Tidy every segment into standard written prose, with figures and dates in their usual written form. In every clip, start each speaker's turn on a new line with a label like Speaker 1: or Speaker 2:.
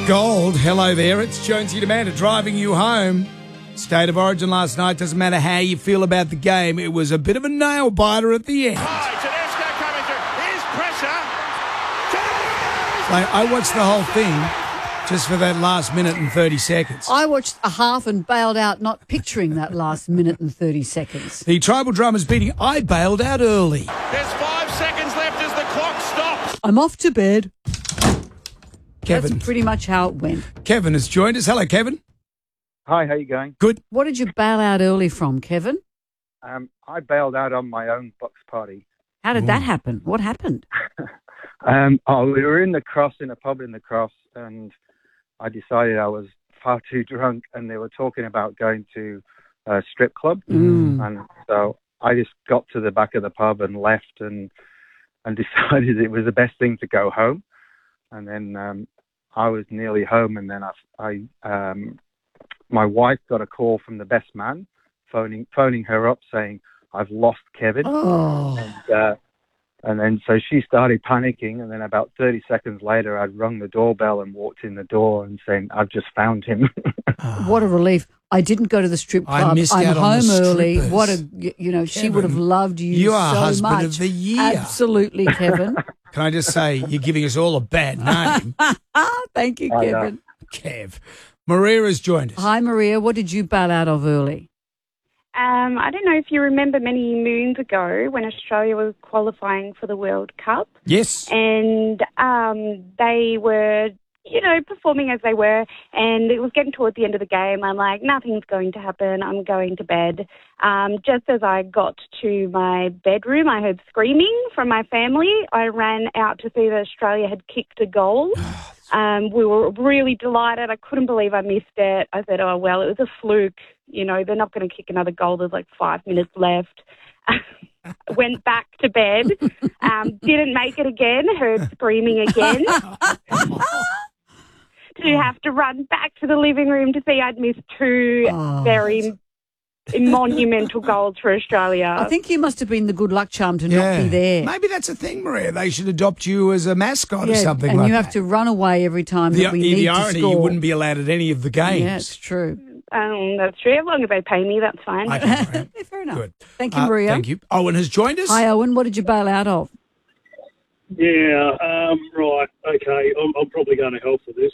Speaker 1: Gold. Hello there. It's Jonesy Demanda driving you home. State of Origin last night. Doesn't matter how you feel about the game. It was a bit of a nail biter at the end.
Speaker 2: Tedesco coming through. Here's pressure.
Speaker 1: I watched the whole thing just for that last minute and 30 seconds.
Speaker 3: I watched a half and bailed out, not picturing that last minute and 30 seconds.
Speaker 1: The Tribal Drummers beating. I bailed out early.
Speaker 2: There's 5 seconds left as the clock stops.
Speaker 3: I'm off to bed.
Speaker 1: Kevin.
Speaker 3: That's pretty much how it went.
Speaker 1: Kevin has joined us. Hello, Kevin.
Speaker 4: Hi, how you going?
Speaker 1: Good.
Speaker 3: What did you bail out early from, Kevin?
Speaker 4: I bailed out on my own box party.
Speaker 3: How did that happen? What happened?
Speaker 4: We were in the Cross, in a pub in the Cross, and I decided I was far too drunk, and they were talking about going to a strip club. And so I just got to the back of the pub and left and decided it was the best thing to go home. And then I was nearly home, and then my wife got a call from the best man, phoning her up saying, "I've lost Kevin." And then so she started panicking, and then about 30 seconds later, I'd rung the doorbell and walked in the door and saying, "I've just found him."
Speaker 3: What a relief. I didn't go to the strip club.
Speaker 1: I missed out on
Speaker 3: home
Speaker 1: the
Speaker 3: early.
Speaker 1: strippers.
Speaker 3: What a, she would have loved you
Speaker 1: You are
Speaker 3: so
Speaker 1: husband
Speaker 3: much.
Speaker 1: of the year.
Speaker 3: Absolutely, Kevin.
Speaker 1: Can I just say, you're giving us all a bad name.
Speaker 3: Thank you,
Speaker 4: I know.
Speaker 3: Kevin.
Speaker 1: Kev. Maria has joined us.
Speaker 3: Hi, Maria. What did you bail out of early?
Speaker 5: I don't know if you remember many moons ago when Australia was qualifying for the World Cup,
Speaker 1: Yes.
Speaker 5: and they were, performing as they were, and it was getting towards the end of the game. I'm like, nothing's going to happen. I'm going to bed. Just as I got to my bedroom, I heard screaming from my family. I ran out to see that Australia had kicked a goal. We were really delighted. I couldn't believe I missed it. I said, oh, well, it was a fluke. They're not going to kick another goal. There's like 5 minutes left. Went back to bed. Didn't make it again. Heard screaming again. To have to run back to the living room to see I'd missed 2 very monumental goals for Australia.
Speaker 3: I think you must have been the good luck charm to not be there.
Speaker 1: Maybe that's a thing, Maria. They should adopt you as a mascot or something
Speaker 3: and
Speaker 1: like that.
Speaker 3: you have to run away every time that we need
Speaker 1: the
Speaker 3: to
Speaker 1: irony,
Speaker 3: score.
Speaker 1: you wouldn't be allowed at any of the games.
Speaker 3: Yeah, it's true.
Speaker 5: That's true. As long as they pay me, that's fine.
Speaker 1: Okay, Maria.
Speaker 3: Yeah, fair enough.
Speaker 1: Good.
Speaker 3: Thank you, Maria.
Speaker 1: Thank you. Owen has joined us.
Speaker 3: Hi, Owen. What did you bail out of?
Speaker 6: Yeah, right, okay, I'm probably going to help with this.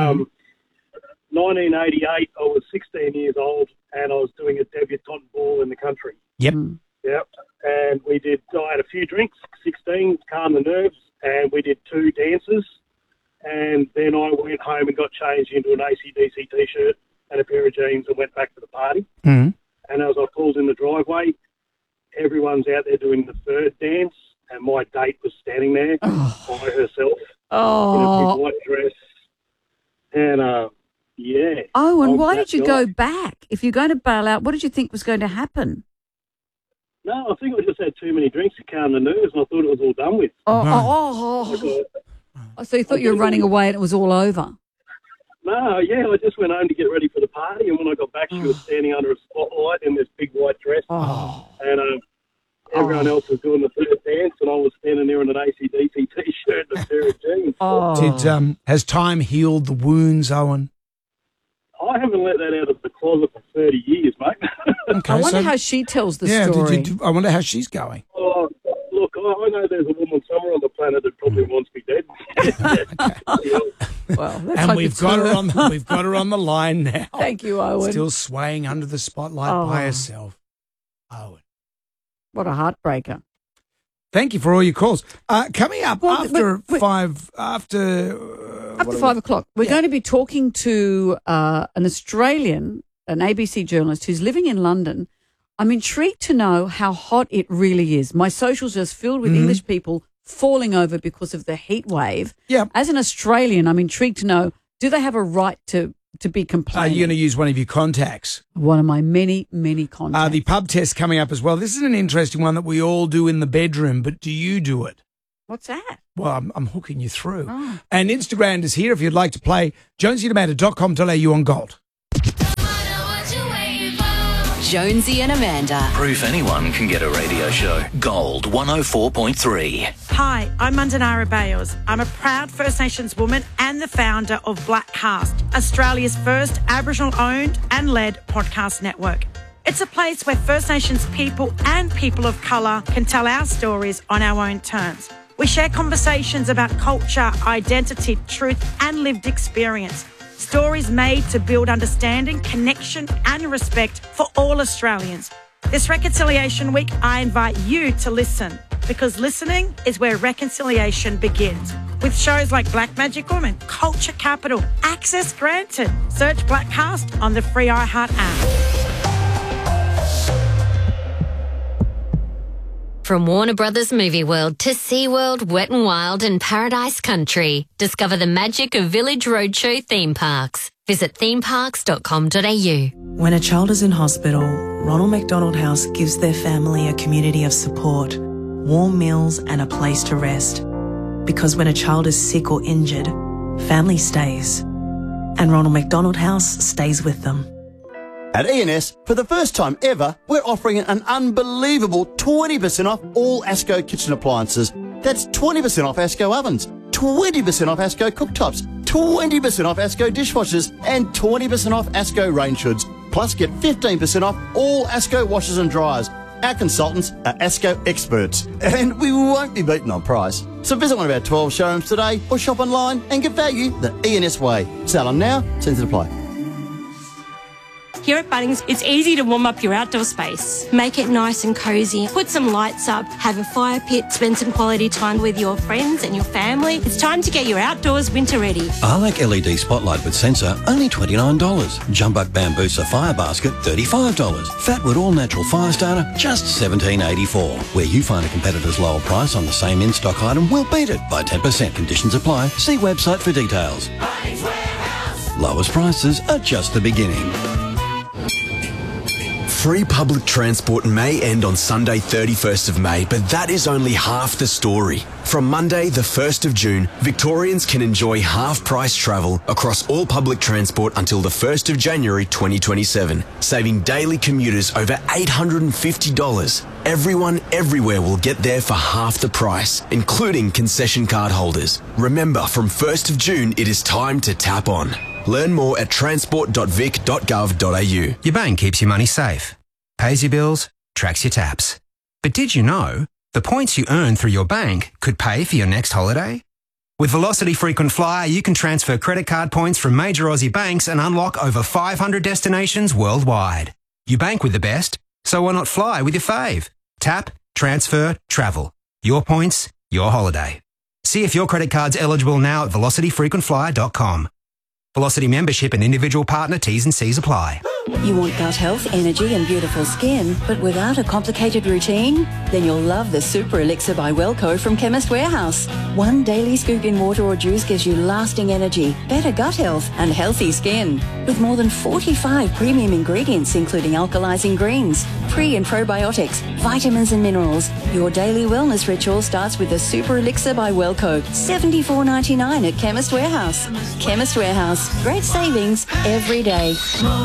Speaker 6: 1988, I was 16 years old, and I was doing a debutante ball in the country.
Speaker 1: Yep.
Speaker 6: Yep, and I had a few drinks, 16, calm the nerves, and we did 2 dances, and then I went home and got changed into an AC/DC T-shirt and a pair of jeans and went back to the party.
Speaker 1: Mm-hmm.
Speaker 6: And as I pulled in the driveway, everyone's out there doing the 3rd dance, and my date was standing there by herself in a big white dress. And, yeah.
Speaker 3: Owen, why did you go back? If you're going to bail out, what did you think was going to happen?
Speaker 6: No, I think I just had too many drinks to calm the nerves, and I thought it was all done with.
Speaker 3: So you thought you were running away and it was all over?
Speaker 6: No, yeah, I just went home to get ready for the party, and when I got back, she was standing under a spotlight in this big white dress. And everyone else was doing the 3rd dance, and I was standing there in an AC/DC T-shirt and a pair of jeans.
Speaker 1: Has time healed the wounds, Owen?
Speaker 6: I haven't let that out of the closet for 30 years, mate.
Speaker 1: Okay,
Speaker 3: I wonder how she tells the story.
Speaker 1: I wonder how she's going.
Speaker 6: Oh, look, I know there's a woman somewhere on the planet that probably wants me dead.
Speaker 3: Well, let's
Speaker 1: And
Speaker 3: hope
Speaker 1: we've
Speaker 3: it's
Speaker 1: got
Speaker 3: her.
Speaker 1: her on the line now.
Speaker 3: Thank you, Owen.
Speaker 1: Still swaying under the spotlight by herself. Owen.
Speaker 3: What a heartbreaker.
Speaker 1: Thank you for all your calls. Coming up after
Speaker 3: wait.
Speaker 1: 5,
Speaker 3: After 5 o'clock, we're going to be talking to an Australian, an ABC journalist who's living in London. I'm intrigued to know how hot it really is. My socials are just filled with English people falling over because of the heat wave.
Speaker 1: Yeah.
Speaker 3: As an Australian, I'm intrigued to know, do they have a right to be
Speaker 1: Are
Speaker 3: complaining?
Speaker 1: you going to use one of your contacts?
Speaker 3: One of my many, many contacts.
Speaker 1: The pub test coming up as well. This is an interesting one that we all do in the bedroom, but do you do it?
Speaker 3: What's that?
Speaker 1: Well, I'm hooking you through. And Instagram is here if you'd like to play. JonesyDemanda.com.au on Gold.
Speaker 7: Jonesy and Amanda.
Speaker 8: Proof anyone can get a radio show. Gold 104.3.
Speaker 9: Hi, I'm Mandanara Bales. I'm a proud First Nations woman and the founder of Blackcast, Australia's first Aboriginal-owned and led podcast network. It's a place where First Nations people and people of colour can tell our stories on our own terms. We share conversations about culture, identity, truth and lived experience. Stories made to build understanding, connection and respect for all Australians. This Reconciliation Week, I invite you to listen, because listening is where reconciliation begins. With shows like Black Magic Woman, Culture Capital, Access Granted. Search Blackcast on the free iHeart app.
Speaker 10: From Warner Brothers Movie World to SeaWorld, Wet n Wild and Paradise Country. Discover the magic of Village Roadshow theme parks. Visit themeparks.com.au.
Speaker 11: When a child is in hospital, Ronald McDonald House gives their family a community of support, warm meals and a place to rest. Because when a child is sick or injured, family stays. And Ronald McDonald House stays with them.
Speaker 12: At E&S, for the first time ever, we're offering an unbelievable 20% off all ASCO kitchen appliances. That's 20% off ASCO ovens, 20% off ASCO cooktops, 20% off ASCO dishwashers, and 20% off ASCO range hoods. Plus, get 15% off all ASCO washers and dryers. Our consultants are ASCO experts, and we won't be beaten on price. So visit one of our 12 showrooms today or shop online and get value the E&S way. Sale on now, terms and apply.
Speaker 13: Here at Bunnings, it's easy to warm up your outdoor space. Make it nice and cosy. Put some lights up, have a fire pit, spend some quality time with your friends and your family. It's time to get your outdoors winter ready.
Speaker 14: Arlac LED Spotlight with sensor, only $29. Jumbuck Bambusa Fire Basket, $35. Fatwood All Natural Fire Starter, just $17.84. Where you find a competitor's lower price on the same in-stock item, we'll beat it by 10%. Conditions apply. See website for details. Lowest prices are just the beginning.
Speaker 15: Free public transport may end on Sunday 31st of May, but that is only half the story. From Monday the 1st of June, Victorians can enjoy half-price travel across all public transport until the 1st of January 2027, saving daily commuters over $850. Everyone, everywhere will get there for half the price, including concession card holders. Remember, from 1st of June, it is time to tap on. Learn more at transport.vic.gov.au.
Speaker 16: Your bank keeps your money safe, pays your bills, tracks your taps. But did you know the points you earn through your bank could pay for your next holiday? With Velocity Frequent Flyer, you can transfer credit card points from major Aussie banks and unlock over 500 destinations worldwide. You bank with the best, so why not fly with your fave? Tap, transfer, travel. Your points, your holiday. See if your credit card's eligible now at velocityfrequentflyer.com. Velocity membership and individual partner T's and C's apply.
Speaker 17: You want gut health, energy and beautiful skin, but without a complicated routine? Then you'll love the Super Elixir by Wellco from Chemist Warehouse. One daily scoop in water or juice gives you lasting energy, better gut health and healthy skin. With more than 45 premium ingredients, including alkalizing greens, pre and probiotics, vitamins and minerals, your daily wellness ritual starts with the Super Elixir by Wellco. $74.99 at Chemist Warehouse. Chemist Warehouse. Great savings every day.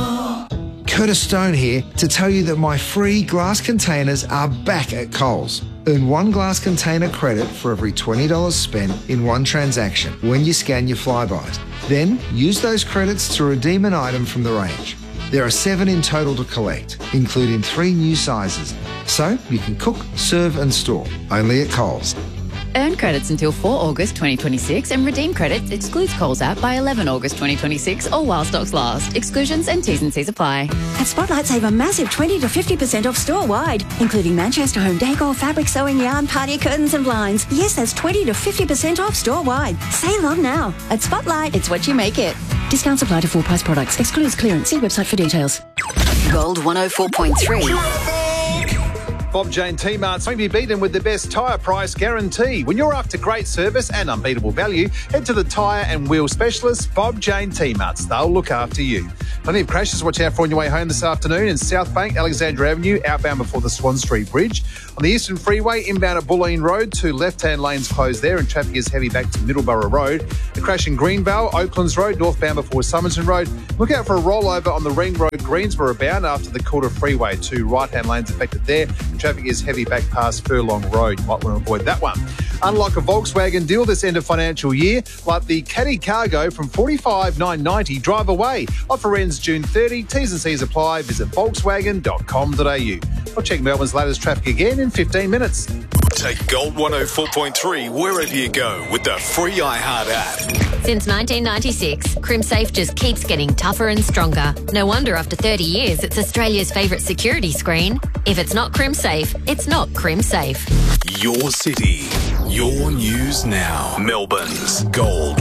Speaker 18: Curtis Stone here to tell you that my free glass containers are back at Coles. Earn one glass container credit for every $20 spent in one transaction when you scan your Flybys. Then use those credits to redeem an item from the range. There are 7 in total to collect, including 3 new sizes. So you can cook, serve and store. Only at Coles.
Speaker 19: Earn credits until 4 August 2026 and redeem credits excludes Coles app by 11 August 2026 or while stocks last. Exclusions and T's and C's apply.
Speaker 17: At Spotlight, save a massive 20 to 50% off store-wide, including Manchester home decor, fabric sewing yarn, party curtains and blinds. Yes, that's 20 to 50% off store-wide. Sale on now. At Spotlight, it's what you make it. Discounts apply to full price products. Excludes clearance. See website for details.
Speaker 7: Gold 104.3. Bob Jane T-Mart's going to be beaten with the best tyre price guarantee. When you're after great service and unbeatable value, head to the tyre and wheel specialists, Bob Jane T-Mart's. They'll look after you. Plenty of crashes to watch out for on your way home this afternoon in South Bank, Alexandra Avenue, outbound before the Swan Street Bridge. On the Eastern Freeway, inbound at Bulleen Road, 2 left-hand lanes closed there and traffic is heavy back to Middleborough Road. A crash in Greenvale, Oaklands Road, northbound before Somerton Road. Look out for a rollover on the Ring Road, Greensboro bound after the Calder Freeway. 2 right-hand lanes affected there. Traffic is heavy back past Furlong Road. You might want to avoid that one. Unlock a Volkswagen deal this end of financial year, like the Caddy Cargo from $45,990 drive away. Offer ends June 30. T's and C's apply. Visit volkswagen.com.au. I'll check Melbourne's latest traffic again in 15 minutes.
Speaker 20: Take Gold 104.3 wherever you go with the free iHeart app.
Speaker 10: Since 1996, CrimSafe just keeps getting tougher and stronger. No wonder after 30 years, it's Australia's favourite security screen. If it's not CrimSafe, it's not CrimSafe.
Speaker 20: Your city, your news now. Melbourne's Gold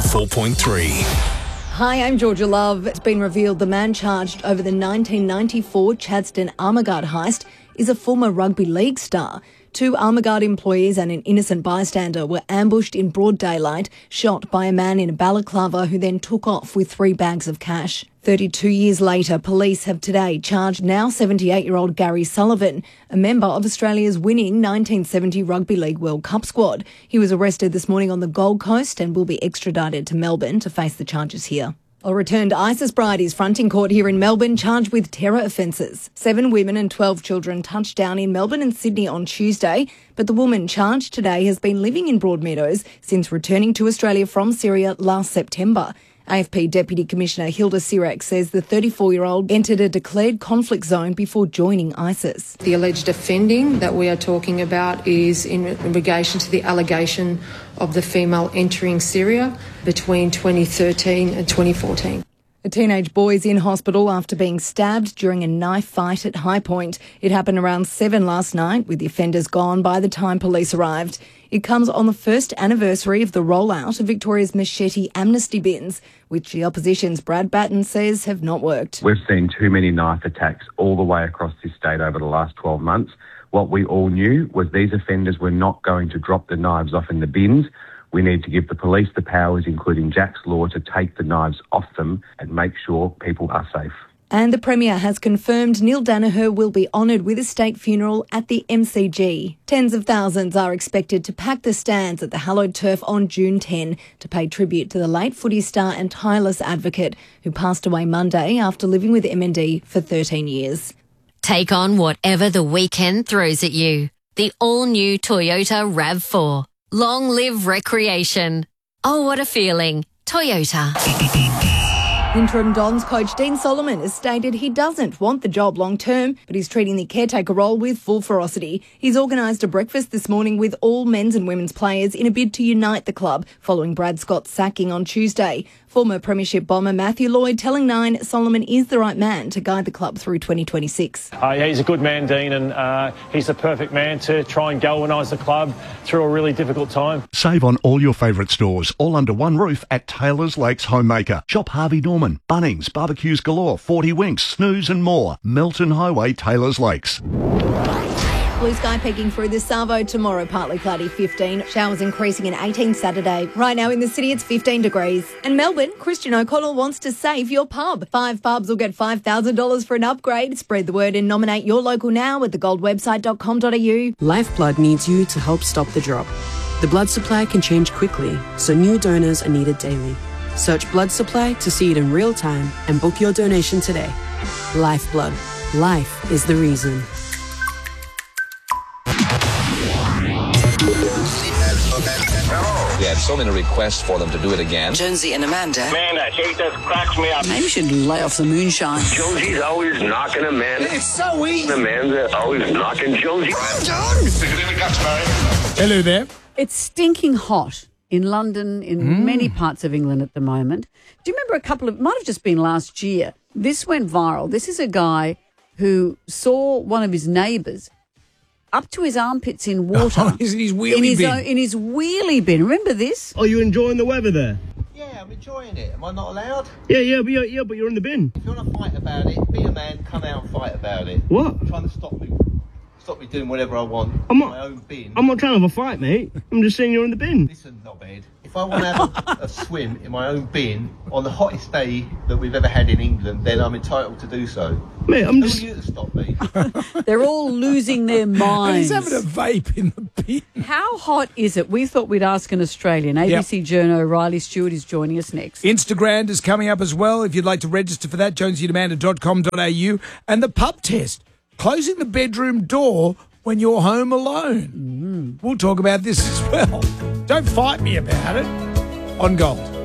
Speaker 20: 104.3.
Speaker 21: Hi, I'm Georgia Love. It's been revealed the man charged over the 1994 Chadstone Armaguard heist is a former rugby league star. 2 Armaguard employees and an innocent bystander were ambushed in broad daylight, shot by a man in a balaclava who then took off with 3 bags of cash. 32 years later, police have today charged now 78-year-old Gary Sullivan, a member of Australia's winning 1970 Rugby League World Cup squad. He was arrested this morning on the Gold Coast and will be extradited to Melbourne to face the charges here. A returned ISIS bride is fronting court here in Melbourne, charged with terror offences. 7 women and 12 children touched down in Melbourne and Sydney on Tuesday, but the woman charged today has been living in Broadmeadows since returning to Australia from Syria last September. AFP Deputy Commissioner Hilda Sirek says the 34-year-old entered a declared conflict zone before joining ISIS.
Speaker 22: The alleged offending that we are talking about is in relation to the allegation of the female entering Syria between 2013 and 2014.
Speaker 21: A teenage boy is in hospital after being stabbed during a knife fight at High Point. It happened around 7 last night, with the offenders gone by the time police arrived. It comes on the first anniversary of the rollout of Victoria's machete amnesty bins, which the opposition's Brad Batten says have not worked.
Speaker 23: We've seen too many knife attacks all the way across this state over the last 12 months. What we all knew was these offenders were not going to drop the knives off in the bins. We need to give the police the powers, including Jack's Law, to take the knives off them and make sure people are safe.
Speaker 21: And the Premier has confirmed Neil Danaher will be honoured with a state funeral at the MCG. Tens of thousands are expected to pack the stands at the hallowed turf on June 10 to pay tribute to the late footy star and tireless advocate who passed away Monday after living with MND for 13 years.
Speaker 10: Take on whatever the weekend throws at you. The all-new Toyota RAV4. Long live recreation. Oh, what a feeling. Toyota.
Speaker 21: Interim Dons coach Dean Solomon has stated he doesn't want the job long term, but he's treating the caretaker role with full ferocity. He's organised a breakfast this morning with all men's and women's players in a bid to unite the club following Brad Scott's sacking on Tuesday. Former Premiership bomber Matthew Lloyd telling Nine Solomon is the right man to guide the club through 2026.
Speaker 24: Yeah, he's a good man, Dean, and he's the perfect man to try and galvanise the club through a really difficult time.
Speaker 25: Save on all your favourite stores, all under one roof at Taylor's Lakes Homemaker. Shop Harvey Norman, Bunnings, Barbecues Galore, 40 Winks, Snooze and more. Milton Highway, Taylor's Lakes.
Speaker 21: Blue sky peeking through the Savo tomorrow, partly cloudy 15. Showers increasing in 18 Saturday. Right now in the city it's 15 degrees. And Melbourne, Christian O'Connell wants to save your pub. 5 pubs will get $5,000 for an upgrade. Spread the word and nominate your local now at thegoldwebsite.com.au.
Speaker 26: Lifeblood needs you to help stop the drop. The blood supply can change quickly, so new donors are needed daily. Search blood supply to see it in real time and book your donation today. Lifeblood. Life is the reason.
Speaker 27: We had so many requests for them to do it again.
Speaker 28: Jonesy and Amanda.
Speaker 2: Man, that shit just cracks me up.
Speaker 28: Maybe you should lay off the moonshine.
Speaker 29: Jonesy's always knocking Amanda.
Speaker 28: It's so easy.
Speaker 29: Amanda always knocking Jonesy.
Speaker 2: Stick it in the guts, Mary.
Speaker 1: Hello there.
Speaker 3: It's stinking hot in London, in many parts of England at the moment. Do you remember might have just been last year, this went viral. This is a guy who saw one of his neighbours up to his armpits in water.
Speaker 1: In his wheelie bin.
Speaker 3: In his wheelie bin. Remember this?
Speaker 30: Are you enjoying the weather there?
Speaker 31: Yeah, I'm enjoying it. Am I not allowed?
Speaker 30: Yeah, but you're in the bin.
Speaker 31: If you want to fight about it, be a man, come out and fight about it.
Speaker 30: What?
Speaker 31: You're trying to stop me. stop me doing whatever I want
Speaker 30: I'm
Speaker 31: in
Speaker 30: not-
Speaker 31: my own bin.
Speaker 30: I'm not trying to have a fight, mate. I'm just saying you're in the bin.
Speaker 31: Listen, knobhead. If I want to have a swim in my own bin on the hottest day that we've ever had in England, then I'm entitled to do so.
Speaker 30: Mate, I'm
Speaker 31: Who
Speaker 30: just...
Speaker 31: are you to stop me?
Speaker 3: They're all losing their
Speaker 1: And
Speaker 3: minds.
Speaker 1: he's having a vape in the bin.
Speaker 3: How hot is it? We thought we'd ask an Australian. ABC journo Riley Stewart is joining us next.
Speaker 1: Instagram is coming up as well. If you'd like to register for that, jonesyandamanda.com.au. And the pub test, closing the bedroom door when you're home alone. We'll talk about this as well. Don't fight me about it on Gold.